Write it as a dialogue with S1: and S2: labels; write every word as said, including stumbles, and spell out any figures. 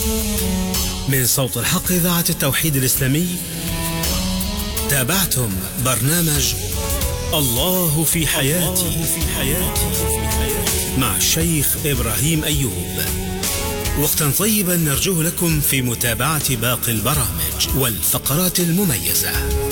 S1: من صوت الحق إذاعة التوحيد الإسلامي، تابعتم برنامج الله في حياتي مع الشيخ إبراهيم أيوب. وقتا طيبا نرجوه لكم في متابعة باقي البرامج والفقرات المميزة.